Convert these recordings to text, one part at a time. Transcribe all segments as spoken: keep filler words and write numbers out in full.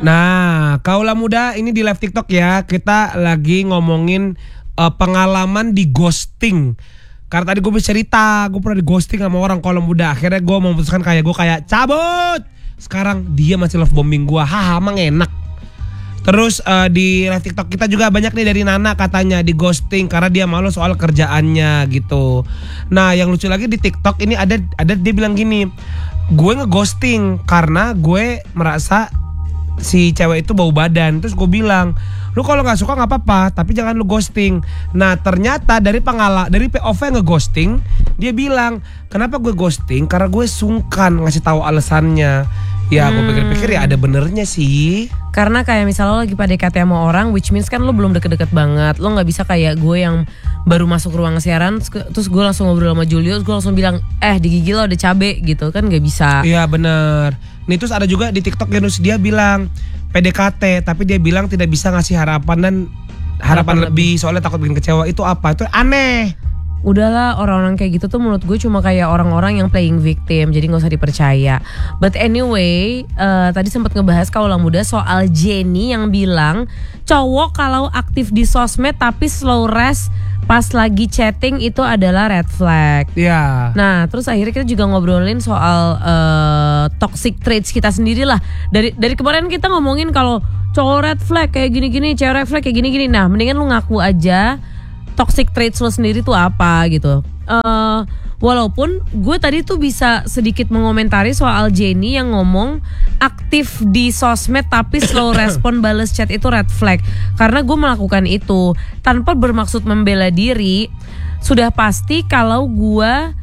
Nah, kaulah muda ini di live TikTok ya. Kita lagi ngomongin uh, pengalaman di ghosting. Karena tadi gue bisa cerita, gue pernah di ghosting sama orang kaulah muda. Akhirnya gue memutuskan kayak gue kayak cabut. Sekarang dia masih love bombing gue. Haha, emang enak. Terus uh, di live TikTok kita juga banyak nih dari Nana katanya di ghosting karena dia malu soal kerjaannya gitu. Nah, yang lucu lagi di TikTok ini ada ada dia bilang gini, gue ngeghosting karena gue merasa si cewek itu bau badan. Terus gue bilang, lu kalau nggak suka nggak apa-apa, tapi jangan lu ghosting. Nah, ternyata dari pengala dari P O V yang ngeghosting, dia bilang, kenapa gue ghosting? Karena gue sungkan ngasih tahu alasannya. Ya, gue pikir-pikir ya ada benernya sih. Karena kayak misalnya lo lagi P D K T sama orang, which means kan lo belum deket-deket banget. Lo gak bisa kayak gue yang baru masuk ruang siaran, terus gue langsung ngobrol sama Julio, terus gue langsung bilang, eh di gigi lo ada cabe gitu, kan gak bisa. Iya bener. Nih terus ada juga di TikTok Genus, dia bilang P D K T, tapi dia bilang tidak bisa ngasih harapan dan harapan, harapan lebih, lebih soalnya takut bikin kecewa. Itu apa? Itu aneh. Udahlah, orang-orang kayak gitu tuh menurut gue cuma kayak orang-orang yang playing victim, jadi gak usah dipercaya. But anyway, uh, tadi sempat ngebahas kaulah muda soal Jenny yang bilang cowok kalau aktif di sosmed tapi slow res pas lagi chatting itu adalah red flag. Iya. Yeah. Nah, terus akhirnya kita juga ngobrolin soal uh, toxic traits kita sendiri lah. Dari dari kemarin kita ngomongin kalau cowok red flag kayak gini-gini, cewek red flag kayak gini-gini. Nah, mendingan lu ngaku aja toxic traits lo sendiri tuh apa gitu. Uh, walaupun gue tadi tuh bisa sedikit mengomentari soal Jenny yang ngomong aktif di sosmed tapi slow respon bales chat itu red flag. Karena gue melakukan itu tanpa bermaksud membela diri. Sudah pasti kalau gue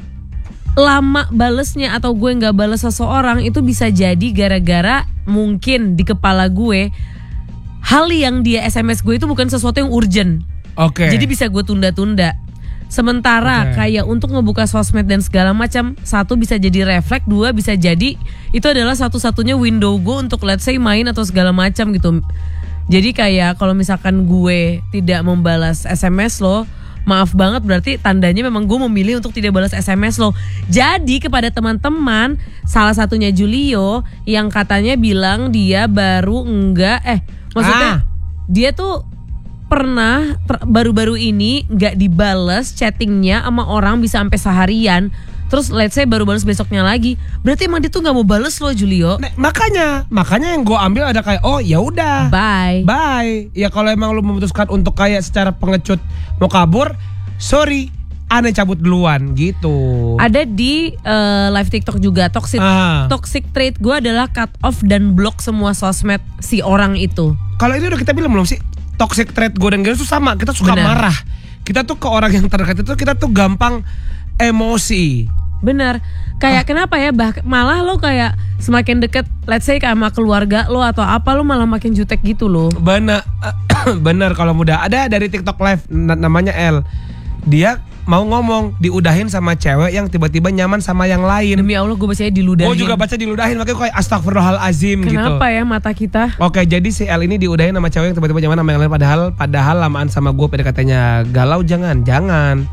lama balesnya atau gue gak bales seseorang itu bisa jadi gara-gara mungkin di kepala gue hal yang dia S M S gue itu bukan sesuatu yang urgent. Oke. Okay. Jadi bisa gue tunda-tunda. Sementara okay. kayak untuk ngebuka sosmed dan segala macam, satu bisa jadi refleks, dua bisa jadi itu adalah satu-satunya window gue untuk let's say main atau segala macam gitu. Jadi kayak kalau misalkan gue tidak membalas S M S lo, maaf banget berarti tandanya memang gue memilih untuk tidak balas S M S lo. Jadi kepada teman-teman, salah satunya Julio yang katanya bilang dia baru enggak eh maksudnya ah. dia tuh pernah per, baru-baru ini nggak dibales chattingnya sama orang bisa sampai seharian. Terus let's say baru balas besoknya lagi. Berarti emang dia tuh nggak mau bales lo Julio. Nah, makanya, makanya yang gue ambil ada kayak oh ya udah. Bye. Bye. Ya kalau emang lo memutuskan untuk kayak secara pengecut mau kabur, sorry, aneh cabut duluan gitu. Ada di uh, live TikTok juga toxic Aha. toxic trait gue adalah cut off dan block semua sosmed si orang itu. Kalau ini udah kita bilang belum sih? Toxic trait gue dan Genus tuh sama, kita suka Bener. marah. Kita tuh ke orang yang terdekat itu kita tuh gampang emosi. Bener. Kayak ah. kenapa ya, bah, malah lo kayak semakin deket let's say sama keluarga lo atau apa, lo malah makin jutek gitu lo. Bener. Bener kalau muda. Ada dari TikTok live namanya L. Dia mau ngomong diudahin sama cewek yang tiba-tiba nyaman sama yang lain. Demi Allah gue bacanya diludahin. Gue juga baca diludahin, makanya kayak astagfirullahalazim gitu. Kenapa ya mata kita? Oke, jadi si L ini diudahin sama cewek yang tiba-tiba nyaman sama yang lain, padahal padahal lamaan sama gue P D K T-nya galau. Jangan, jangan.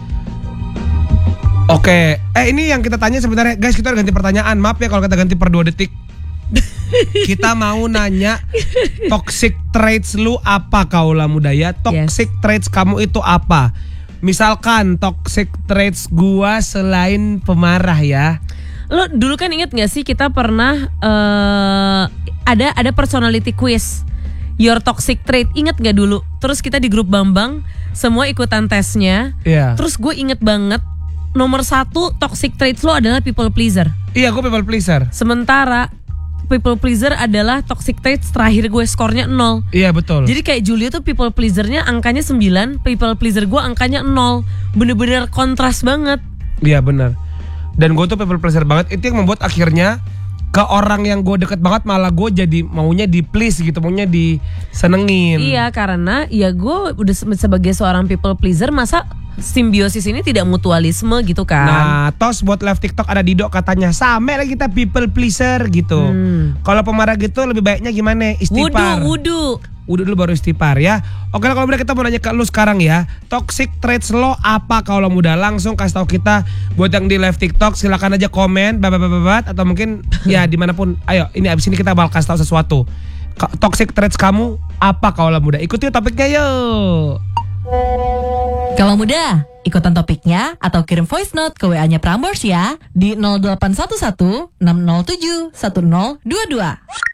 Oke, eh ini yang kita tanya sebenarnya, guys, kita ganti pertanyaan. Maaf ya kalau kita ganti per dua detik. Kita mau nanya toxic traits lu apa kaulah muda ya? Toxic yes. traits kamu itu apa? Misalkan toxic traits gua selain pemarah ya. Lo dulu kan inget gak sih kita pernah uh, ada ada personality quiz your toxic trait, inget gak dulu? Terus kita di grup Bambang semua ikutan tesnya. Yeah. Terus gue inget banget nomor satu toxic traits lo adalah people pleaser. Iya, gue people pleaser. Sementara people pleaser adalah toxic traits terakhir gue skornya nol. Iya betul. Jadi kayak Julio tuh people pleasernya angkanya sembilan, people pleaser gue angkanya nol. Bener-bener kontras banget. Iya bener. Dan gue tuh people pleaser banget. Itu yang membuat akhirnya ke orang yang gue deket banget malah gue jadi maunya di please gitu, maunya disenengin. Iya, karena ya gue udah sebagai seorang people pleaser, masa simbiosis ini tidak mutualisme gitu kan. Nah, tos buat live TikTok ada Dido katanya sama lah kita people pleaser gitu. Hmm. Kalau pemarah gitu lebih baiknya gimana? Istighfar. Wudu, wudu. Udah dulu baru istighfar ya. Oke lah, kalau muda kita mau nanya ke lu sekarang ya. Toxic traits lo apa kalau muda? Langsung kasih tahu kita. Buat yang di live TikTok silakan aja komen babat-babat atau mungkin ya dimanapun. Ayo, ini abis ini kita bakal kasih tahu sesuatu. Ka- Toxic traits kamu apa kalau muda? Ikuti topiknya yuk. Kalau muda, ikutan topiknya atau kirim voice note ke W A-nya Prambors ya di nol delapan satu satu enam nol tujuh satu nol dua dua.